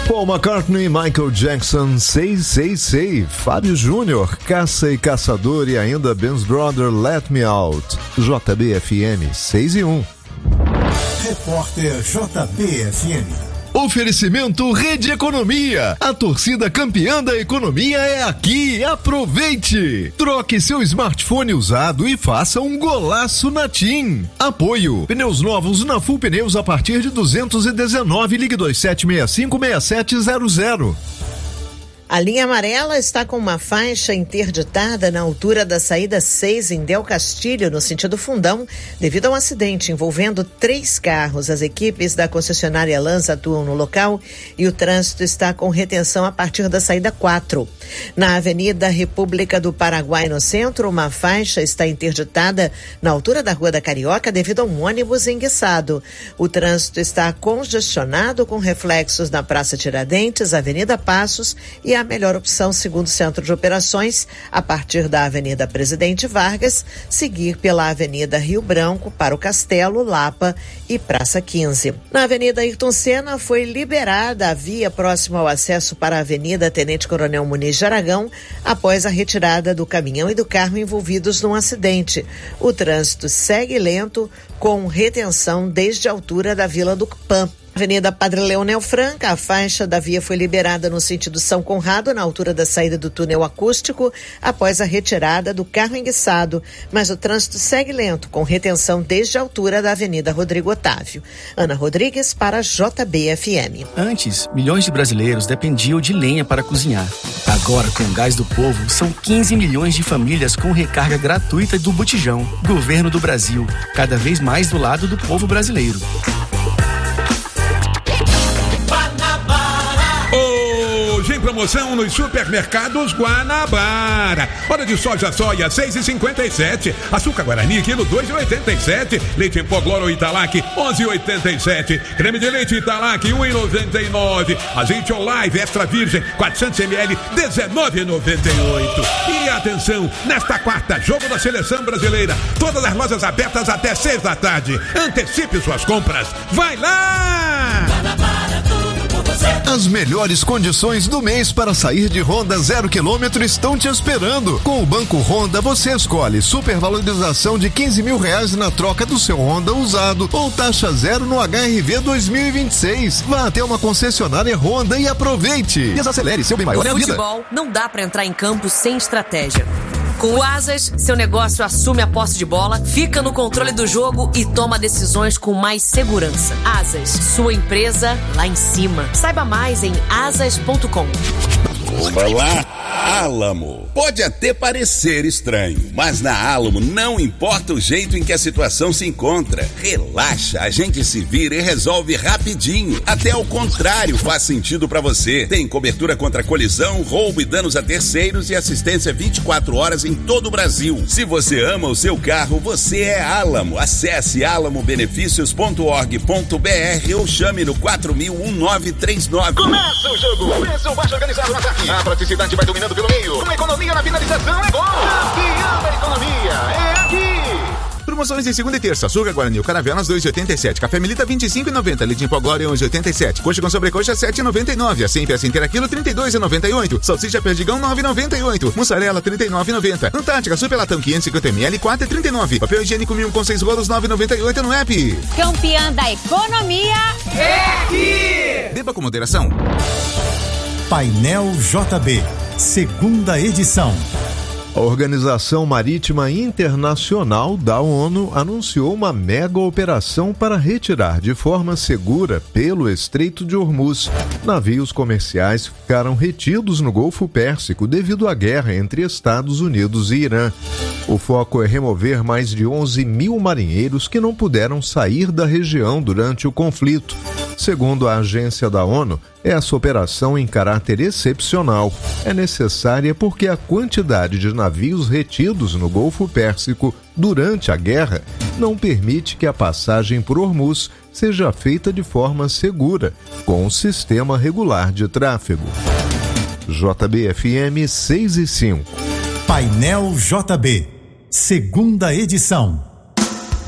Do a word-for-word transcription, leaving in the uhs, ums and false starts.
Paul McCartney, Michael Jackson, seis seis seis, Fábio Júnior, Caça e Caçador e ainda Ben's Brother, Let Me Out. J B F M seis e um. Repórter J B F M. Oferecimento Rede Economia. A torcida campeã da economia é aqui. Aproveite! Troque seu smartphone usado e faça um golaço na TIM. Apoio. Pneus novos na Full Pneus a partir de duzentos e dezenove. Ligue dois sete seis cinco seis sete zero zero. A linha amarela está com uma faixa interditada na altura da saída seis em Del Castilho, no sentido Fundão, devido a um acidente envolvendo três carros. As equipes da concessionária Lans atuam no local e o trânsito está com retenção a partir da saída quatro. Na Avenida República do Paraguai, no centro, uma faixa está interditada na altura da Rua da Carioca devido a um ônibus enguiçado. O trânsito está congestionado com reflexos na Praça Tiradentes, Avenida Passos e a melhor opção, segundo o Centro de Operações, a partir da Avenida Presidente Vargas, seguir pela Avenida Rio Branco para o Castelo, Lapa e Praça quinze. Na Avenida Ayrton Senna foi liberada a via próxima ao acesso para a Avenida Tenente Coronel Muniz de Aragão após a retirada do caminhão e do carro envolvidos num acidente. O trânsito segue lento com retenção desde a altura da Vila do Pan. Avenida Padre Leonel Franca, a faixa da via foi liberada no sentido São Conrado, na altura da saída do túnel acústico, após a retirada do carro enguiçado, mas o trânsito segue lento, com retenção desde a altura da Avenida Rodrigo Otávio. Ana Rodrigues para J B F M. Antes, milhões de brasileiros dependiam de lenha para cozinhar. Agora, com o Gás do Povo, são quinze milhões de famílias com recarga gratuita do botijão. Governo do Brasil, cada vez mais do lado do povo brasileiro. Hoje em promoção nos supermercados Guanabara. Óleo de soja soia seis e cinquenta e sete. Açúcar Guarani quilo dois e oitenta e sete. Leite em pó Gloro Italac onze e oitenta e sete. Creme de leite Italac um e noventa e nove. Azeite Olive extra virgem quatrocentos mililitros dezenove e noventa e oito. E atenção, nesta quarta, jogo da seleção brasileira. Todas as lojas abertas até seis da tarde. Antecipe suas compras. Vai lá! Guanabara, tudo por você. As melhores condições do mês para sair de Honda zero quilômetro estão te esperando. Com o Banco Honda você escolhe supervalorização de quinze mil reais na troca do seu Honda usado ou taxa zero no H R V dois mil e vinte e seis. Vá até uma concessionária Honda e aproveite. Desacelere, seu bem maior é a vida. No futebol, não dá pra entrar em campo sem estratégia. Com o Asas, seu negócio assume a posse de bola, fica no controle do jogo e toma decisões com mais segurança. Asas, sua empresa lá em cima. Saiba mais em asas ponto com. Olá, Álamo. Pode até parecer estranho, mas na Álamo não importa o jeito em que a situação se encontra. Relaxa, a gente se vira e resolve rapidinho. Até ao contrário faz sentido pra você. Tem cobertura contra colisão, roubo e danos a terceiros e assistência vinte e quatro horas em todo o Brasil. Se você ama o seu carro, você é Álamo. Acesse alamo benefícios ponto org ponto br ou chame no quatro mil nove três nove. Começa o jogo. Pensa o baixo organizado no ataque. A praticidade vai dominando pelo meio. Uma economia na finalização é gol. Campeão da economia é aqui. Promoções em segunda e terça. Açúcar Guarani, o Caravelas dois e oitenta e sete. Café Melita vinte e cinco e noventa. Leite em pó Glória onze e oitenta e sete. Coxa com sobrecoxa sete e noventa e nove. Assim peça inteira quilo trinta e dois e noventa e oito. Salsicha Perdigão nove e noventa e oito. Mussarela trinta e nove e noventa. Antártica Super Latão quinhentos e cinquenta mililitros quatro e trinta e nove. Papel higiênico mil com seis rolos nove e noventa e oito no app. Campeã da economia é aqui. Beba com moderação. Painel J B, segunda edição. A Organização Marítima Internacional da ONU anunciou uma mega operação para retirar de forma segura pelo Estreito de Hormuz. Navios comerciais ficaram retidos no Golfo Pérsico devido à guerra entre Estados Unidos e Irã. O foco é remover mais de onze mil marinheiros que não puderam sair da região durante o conflito. Segundo a agência da ONU, essa operação em caráter excepcional é necessária porque a quantidade de navios retidos no Golfo Pérsico durante a guerra não permite que a passagem por Hormuz seja feita de forma segura, com um sistema regular de tráfego. J B F M seis e cinco. Painel J B, segunda edição.